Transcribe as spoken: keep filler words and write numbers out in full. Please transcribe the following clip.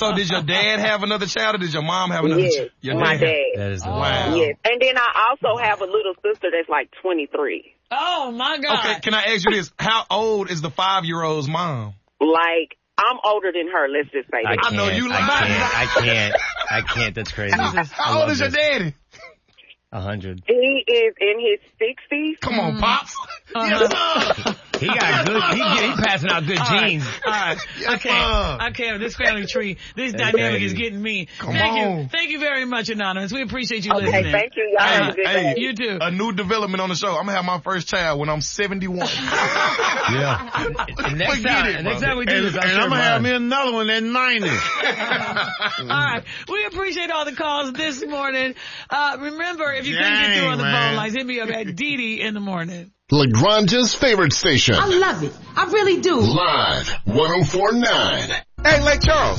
So did your dad have another child, or did your mom have another yes, child? Your my dad. That is Oh. wow. Yes, and then I also have a little sister that's like twenty-three. Oh, my God. Okay, can I ask you this? How old is the five-year-old's mom? Like, I'm older than her, let's just say I, that. I know you I lying. can't. I can't. I can't. That's crazy. How old is your daddy? A hundred. He is in his sixties. Come on, Pops. Uh-huh. Yes, sir. He got good. He, he passing out good All right, genes. all right. I can't. I can't. This family tree, this That's dynamic crazy. is getting me. Come Thank on. you. Thank you very much, Anonymous. We appreciate you Okay, listening. thank you. Y'all have a good Hey, day. You too. A new development on the show. I'm gonna have my first child when I'm seventy-one. Yeah. And next Forget time, it, next bro. time we do And, this, I'll and share I'm going to have mine. me another one at ninety. All right. We appreciate all the calls this morning. Uh, remember, if you couldn't get through on the Dang, phone man. lines, hit me up at Dee in the morning. LaGrange's favorite station. I love it. I really do. Live one oh four point nine. Hey, Lake Charles,